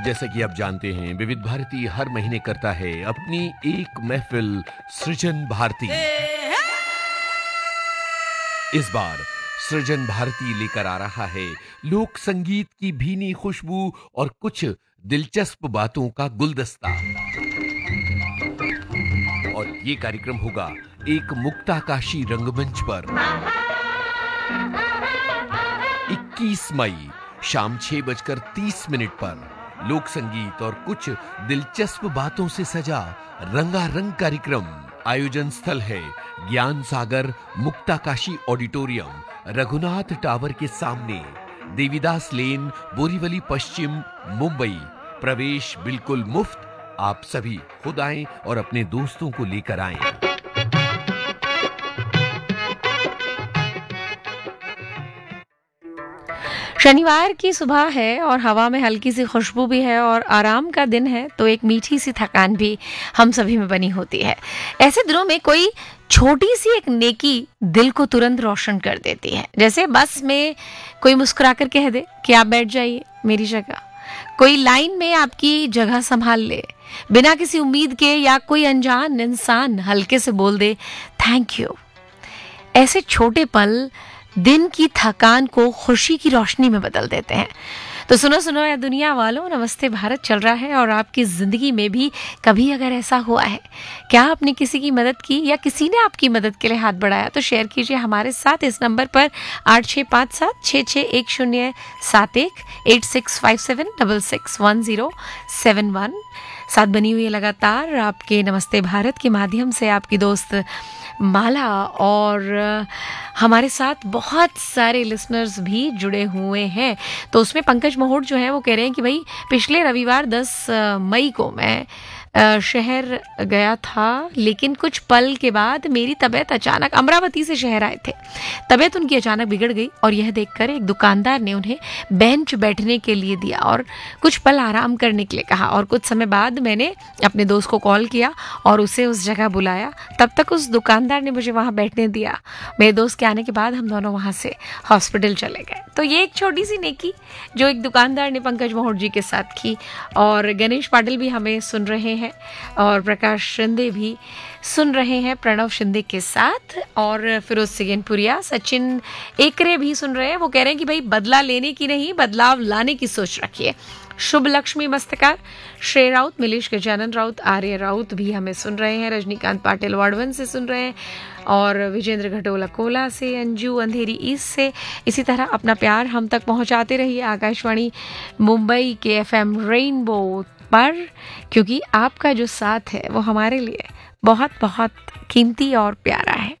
जैसा कि आप जानते हैं, विविध भारती हर महीने करता है अपनी एक महफिल सृजन भारती। इस बार सृजन भारती लेकर आ रहा है लोक संगीत की भीनी खुशबू और कुछ दिलचस्प बातों का गुलदस्ता। और ये कार्यक्रम होगा एक मुक्ताकाशी रंगमंच पर 21 मई शाम 6:30 पर लोक संगीत और कुछ दिलचस्प बातों से सजा रंगारंग कार्यक्रम। आयोजन स्थल है ज्ञान सागर मुक्ताकाशी ऑडिटोरियम, रघुनाथ टावर के सामने, देवीदास लेन, बोरीवली पश्चिम, मुंबई। प्रवेश बिल्कुल मुफ्त। आप सभी खुद आएं और अपने दोस्तों को लेकर आएं। शनिवार की सुबह है और हवा में हल्की सी खुशबू भी है और आराम का दिन है, तो एक मीठी सी थकान भी हम सभी में बनी होती है। ऐसे दिनों में कोई छोटी सी एक नेकी दिल को तुरंत रोशन कर देती है। जैसे बस में कोई मुस्कुराकर कह दे कि आप बैठ जाइए मेरी जगह, कोई लाइन में आपकी जगह संभाल ले बिना किसी उम्मीद के, या कोई अनजान इंसान हल्के से बोल दे थैंक यू। ऐसे छोटे पल दिन की थकान को खुशी की रोशनी में बदल देते हैं। तो सुनो सुनो या दुनिया वालों, नमस्ते भारत चल रहा है और आपकी जिंदगी में भी कभी अगर ऐसा हुआ है, क्या आपने किसी की मदद की या किसी ने आपकी मदद के लिए हाथ बढ़ाया, तो शेयर कीजिए हमारे साथ इस नंबर पर 8657661071 8657661071 साथ बनी हुई है लगातार आपके नमस्ते भारत के माध्यम से आपकी दोस्त माला। और हमारे साथ बहुत सारे लिसनर्स भी जुड़े हुए हैं। तो उसमें पंकज महोट जो है वो कह रहे हैं कि भाई पिछले रविवार 10 मई को मैं शहर गया था, लेकिन कुछ पल के बाद मेरी तबीयत अचानक, अमरावती से शहर आए थे, तबीयत उनकी अचानक बिगड़ गई और यह देखकर एक दुकानदार ने उन्हें बेंच बैठने के लिए दिया और कुछ पल आराम करने के लिए कहा। और कुछ समय बाद मैंने अपने दोस्त को कॉल किया और उसे उस जगह बुलाया। तब तक उस दुकानदार ने मुझे वहाँ बैठने दिया। मेरे दोस्त के आने के बाद हम दोनों वहाँ से हॉस्पिटल चले गए। तो ये एक छोटी सी नेकी जो एक दुकानदार ने पंकज महोट जी के साथ की। और गणेश पाटिल भी हमें सुन रहे हैं और प्रकाश शिंदे भी सुन रहे हैं प्रणव शिंदे के साथ, और फिरोज सिगनपुरिया, सचिन एकरे भी सुन रहे हैं। वो कह रहे हैं कि भाई बदला लेने की नहीं, बदलाव लाने की सोच रखिए। शुभ लक्ष्मी मस्तकार, श्रेय राउत, मिलेश गजानन राउत, आर्य राउत भी हमें सुन रहे हैं। रजनीकांत पाटिल वाड़वन से सुन रहे हैं और विजेंद्र घटोला कोला से, अंजू अंधेरी ईस्ट से। इसी तरह अपना प्यार हम तक पहुंचाते रहिए आकाशवाणी मुंबई के FM रेनबो पर, क्योंकि आपका जो साथ है वो हमारे लिए बहुत बहुत कीमती और प्यारा है।